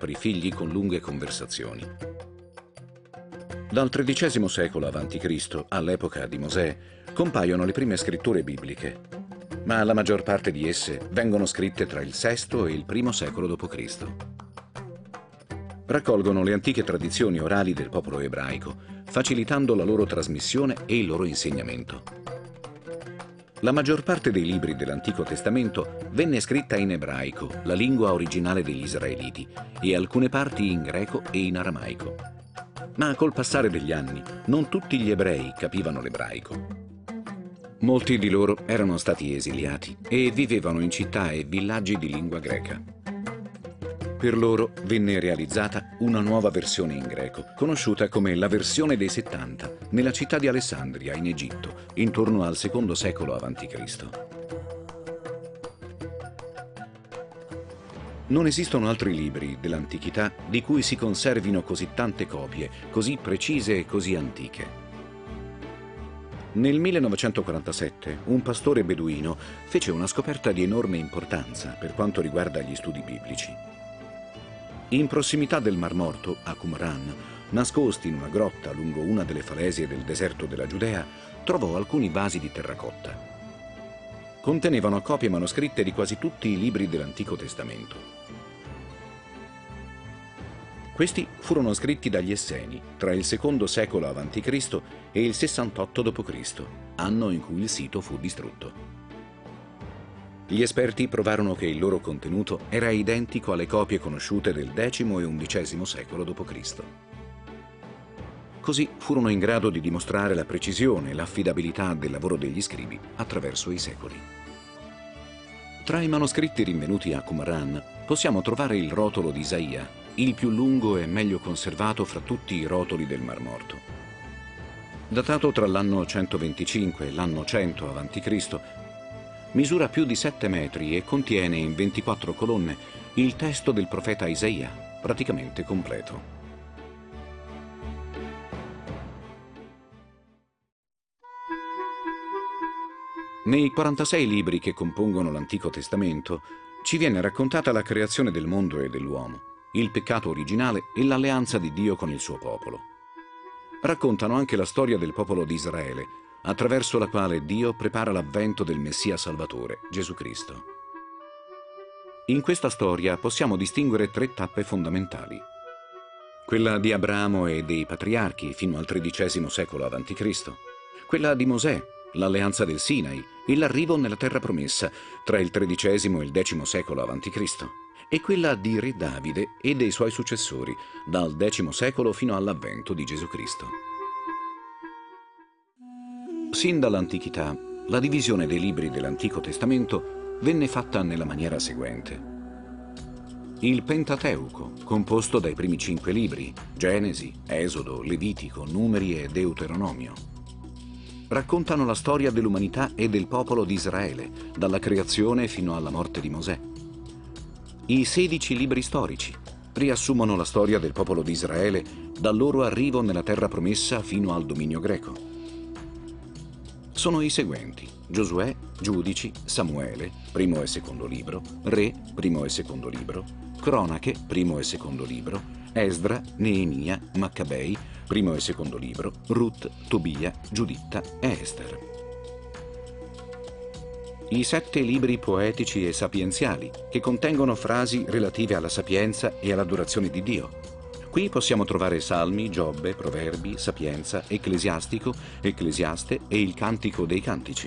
propri figli con lunghe conversazioni. Dal XIII secolo a.C., all'epoca di Mosè, compaiono le prime scritture bibliche, ma la maggior parte di esse vengono scritte tra il VI e il I secolo d.C. Raccolgono le antiche tradizioni orali del popolo ebraico, facilitando la loro trasmissione e il loro insegnamento. La maggior parte dei libri dell'Antico Testamento venne scritta in ebraico, la lingua originale degli israeliti, e alcune parti in greco e in aramaico. Ma col passare degli anni, non tutti gli ebrei capivano l'ebraico. Molti di loro erano stati esiliati e vivevano in città e villaggi di lingua greca. Per loro venne realizzata una nuova versione in greco, conosciuta come la versione dei 70, nella città di Alessandria, in Egitto, intorno al II secolo a.C. Non esistono altri libri dell'antichità di cui si conservino così tante copie, così precise e così antiche. Nel 1947 un pastore beduino fece una scoperta di enorme importanza per quanto riguarda gli studi biblici. In prossimità del Mar Morto, a Qumran, nascosti in una grotta lungo una delle falesie del deserto della Giudea, trovò alcuni vasi di terracotta. Contenevano copie manoscritte di quasi tutti i libri dell'Antico Testamento. Questi furono scritti dagli Esseni tra il II secolo a.C. e il 68 d.C., anno in cui il sito fu distrutto. Gli esperti provarono che il loro contenuto era identico alle copie conosciute del X e XI secolo d.C. Così furono in grado di dimostrare la precisione e l'affidabilità del lavoro degli scribi attraverso i secoli. Tra i manoscritti rinvenuti a Qumran possiamo trovare il rotolo di Isaia, il più lungo e meglio conservato fra tutti i rotoli del Mar Morto. Datato tra l'anno 125 e l'anno 100 a.C., misura più di 7 metri e contiene in 24 colonne il testo del profeta Isaia, praticamente completo. Nei 46 libri che compongono l'Antico Testamento ci viene raccontata la creazione del mondo e dell'uomo, il peccato originale e l'alleanza di Dio con il suo popolo. Raccontano anche la storia del popolo di Israele, attraverso la quale Dio prepara l'avvento del Messia Salvatore, Gesù Cristo. In questa storia possiamo distinguere 3 tappe fondamentali. Quella di Abramo e dei patriarchi fino al XIII secolo a.C., quella di Mosè, l'alleanza del Sinai e l'arrivo nella terra promessa tra il XIII e il X secolo a.C., e quella di Re Davide e dei suoi successori, dal X secolo fino all'avvento di Gesù Cristo. Sin dall'antichità, la divisione dei libri dell'Antico Testamento venne fatta nella maniera seguente. Il Pentateuco, composto dai primi 5 libri, Genesi, Esodo, Levitico, Numeri e Deuteronomio, raccontano la storia dell'umanità e del popolo di Israele, dalla creazione fino alla morte di Mosè. I 16 libri storici riassumono la storia del popolo di Israele dal loro arrivo nella terra promessa fino al dominio greco. Sono i seguenti: Giosuè, Giudici, Samuele, primo e secondo libro, Re, primo e secondo libro, Cronache, primo e secondo libro, Esdra, Neemia, Maccabei, primo e secondo libro, Rut, Tobia, Giuditta e Ester. I 7 libri poetici e sapienziali, che contengono frasi relative alla sapienza e all'adorazione di Dio. Qui possiamo trovare Salmi, Giobbe, Proverbi, Sapienza, Ecclesiastico, Ecclesiaste e il Cantico dei Cantici.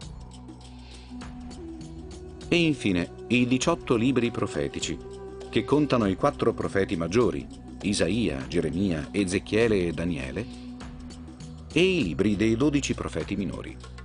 E infine i 18 libri profetici, che contano i 4 profeti maggiori, Isaia, Geremia, Ezechiele e Daniele, e i libri dei 12 profeti minori.